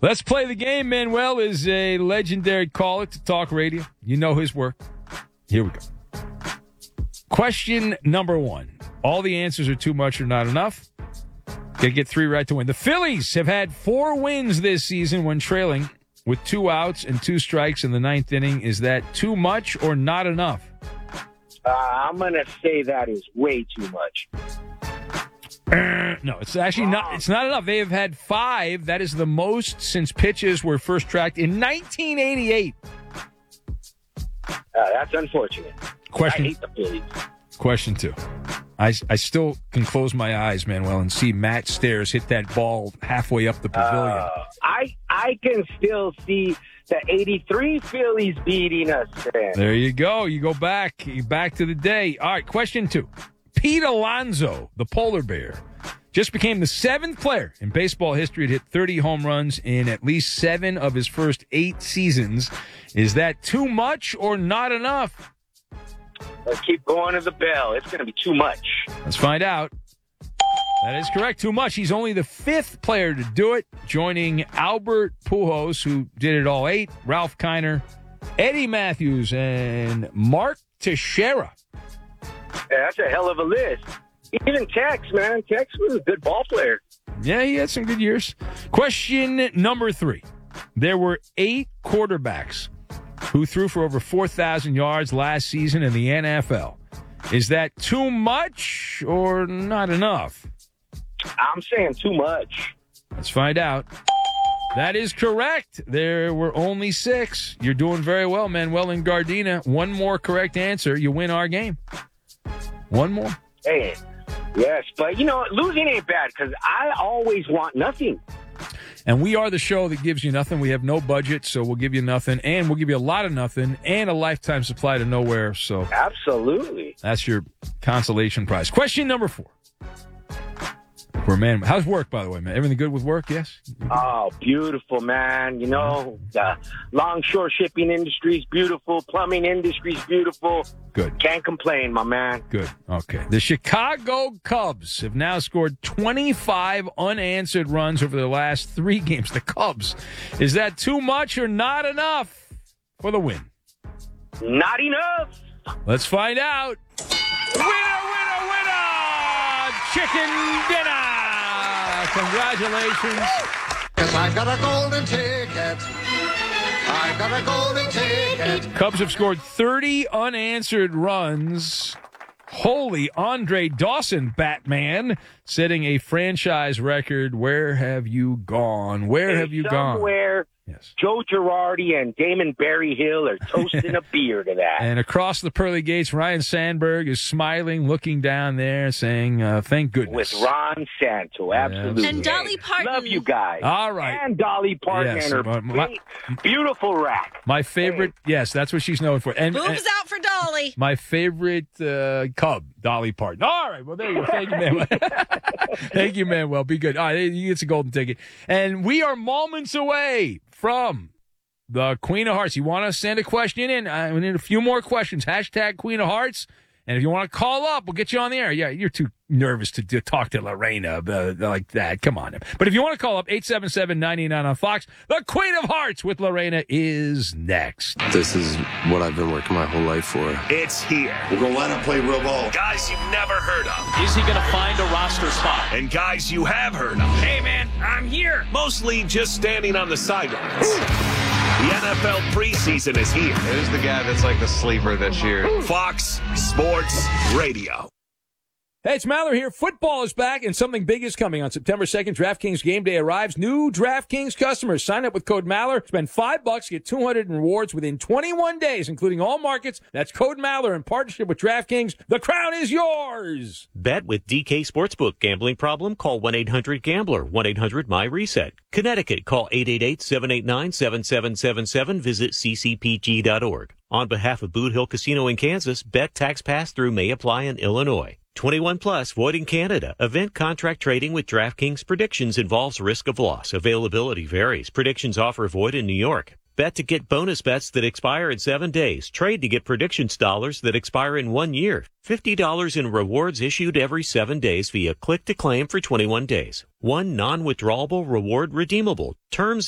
Let's play the game. Manuel is a legendary caller to talk radio. You know his work. Here we go. Question number 1. All the answers are too much or not enough. Got to get 3 right to win. The Phillies have had 4 wins this season when trailing with 2 outs and 2 strikes in the 9th inning. Is that too much or not enough? I'm going to say that is way too much. No, it's actually not. It's not enough. They have had 5. That is the most since pitches were first tracked in 1988. That's unfortunate. I hate the Phillies. Question 2. I still can close my eyes, Manuel, and see Matt Stairs hit that ball halfway up the pavilion. I can still see the 83 Phillies beating us, man. There you go. You go back. You back to the day. All right, question 2. Pete Alonso, the polar bear, just became the 7th player in baseball history to hit 30 home runs in at least 7 of his first 8 seasons. Is that too much or not enough? Let's keep going to the bell. It's going to be too much. Let's find out. That is correct. Too much. He's only the 5th player to do it, joining Albert Pujols, who did it all 8, Ralph Kiner, Eddie Matthews, and Mark Teixeira. Yeah, that's a hell of a list. Even Tex, man. Tex was a good ball player. Yeah, he had some good years. Question number 3. There were 8 quarterbacks who threw for over 4,000 yards last season in the NFL. Is that too much or not enough? I'm saying too much. Let's find out. That is correct. There were only 6. You're doing very well, Manuel and Gardena. 1 more correct answer, you win our game. 1 more. Hey, yes, but, losing ain't bad because I always want nothing. And we are the show that gives you nothing. We have no budget, so we'll give you nothing, and we'll give you a lot of nothing and a lifetime supply to nowhere. So absolutely. That's your consolation prize. Question number 4. Man, how's work, by the way, man? Everything good with work, yes? Oh, beautiful, man. The longshore shipping industry is beautiful. Plumbing industry is beautiful. Good. Can't complain, my man. Good. Okay. The Chicago Cubs have now scored 25 unanswered runs over the last 3 games. The Cubs. Is that too much or not enough for the win? Not enough. Let's find out. Winner, winner, winner! Chicken dinner! Congratulations. Yes, I've got a golden ticket. I've got a golden ticket. Cubs have scored 30 unanswered runs. Holy Andre Dawson, Batman, setting a franchise record. Where have you gone? Where have you gone? Somewhere. Yes. Joe Girardi and Damon Berryhill are toasting a beer to that. And across the pearly gates, Ryan Sandberg is smiling, looking down there, saying, thank goodness. With Ron Santo, absolutely. And Dolly Parton. Love you guys. All right. And Dolly Parton Yes, and her beautiful rack. My favorite, yes, that's what she's known for. And Boobs out for Dolly. My favorite Cub, Dolly Parton. All right, well, there you go. Thank you, Manuel. Thank you, Manuel. Be good. All right, you get a golden ticket. And we are moments away from the Queen of Hearts. You want to send a question in? We need a few more questions. Hashtag Queen of Hearts. And if you want to call up, we'll get you on the air. Yeah, you're too nervous to talk to Lorena like that. Come on. But if you want to call up, 877-99 on Fox. The Queen of Hearts with Lorena is next. This is what I've been working my whole life for. It's here. We're going to let him play real ball. Guys you've never heard of. Is he going to find a roster spot? And guys you have heard of. Hey, man, I'm here. Mostly just standing on the sidelines. The NFL preseason is here. Who's the guy that's like the sleeper this year? Fox Sports Radio. Hey, it's Maller here. Football is back, and something big is coming. On September 2nd, DraftKings Game Day arrives. New DraftKings customers sign up with code Maller. Spend $5, get $200 in rewards within 21 days, including all markets. That's code Maller in partnership with DraftKings. The crown is yours. Bet with DK Sportsbook. Gambling problem? Call 1-800-GAMBLER. 1-800-MY-RESET. Connecticut. Call 888-789-7777. Visit ccpg.org. On behalf of Boot Hill Casino in Kansas, bet tax pass-through may apply in Illinois. 21 plus, void in Canada. Event contract trading with DraftKings Predictions involves risk of loss. Availability varies. Predictions offer void in New York. Bet to get bonus bets that expire in 7 days. Trade to get predictions dollars that expire in 1 year. $50 in rewards issued every 7 days via click to claim for 21 days. One non-withdrawable reward redeemable. Terms